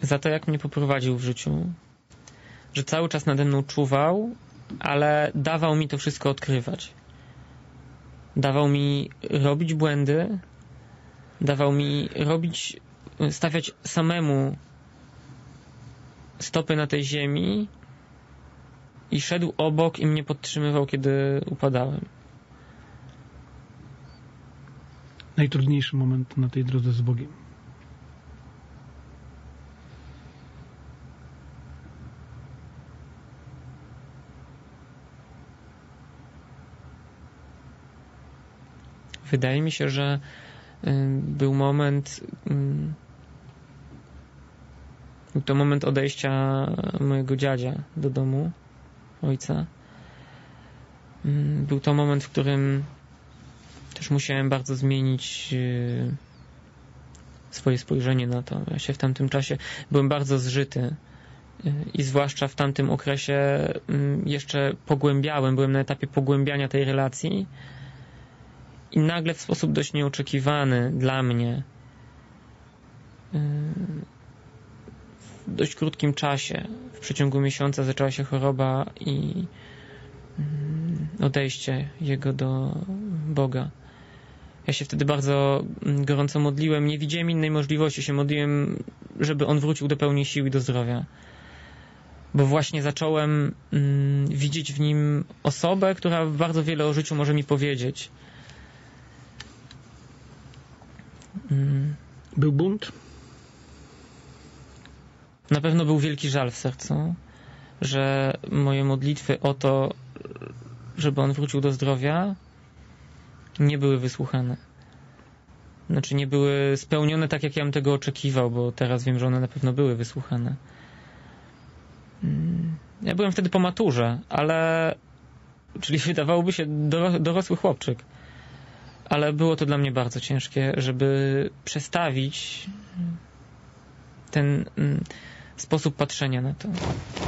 za to, jak mnie poprowadził w życiu, że cały czas nade mną czuwał, ale dawał mi to wszystko odkrywać. Dawał mi robić błędy, dawał mi stawiać samemu stopy na tej ziemi i szedł obok i mnie podtrzymywał, kiedy upadałem. Najtrudniejszy moment na tej drodze z Bogiem? Wydaje mi się, że był to moment odejścia mojego dziadzia do domu, ojca. Był to moment, w którym też musiałem bardzo zmienić swoje spojrzenie na to. Ja się w tamtym czasie byłem bardzo zżyty i zwłaszcza w tamtym okresie jeszcze byłem na etapie pogłębiania tej relacji i nagle w sposób dość nieoczekiwany dla mnie w dość krótkim czasie, w przeciągu miesiąca zaczęła się choroba i odejście jego do Boga. Ja się wtedy bardzo gorąco modliłem. Nie widziałem innej możliwości. Się modliłem, żeby on wrócił do pełni sił i do zdrowia. Bo właśnie zacząłem widzieć w nim osobę, która bardzo wiele o życiu może mi powiedzieć. Był bunt? Na pewno był wielki żal w sercu, że moje modlitwy o to, żeby on wrócił do zdrowia, nie były wysłuchane. Znaczy nie były spełnione tak, jak ja bym tego oczekiwał, bo teraz wiem, że one na pewno były wysłuchane. Ja byłem wtedy po maturze, czyli wydawałoby się dorosły chłopczyk. Ale było to dla mnie bardzo ciężkie, żeby przestawić ten sposób patrzenia na to.